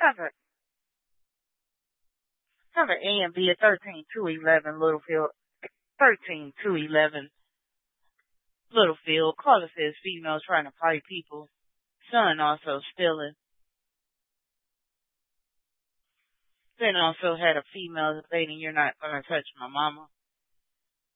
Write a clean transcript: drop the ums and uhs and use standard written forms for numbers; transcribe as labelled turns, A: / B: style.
A: Cover A and B at 13211 Littlefield. 13211 Littlefield. Caller says female trying to fight people. Son also stealing. Then also had a female stating, "You're not going to touch my mama."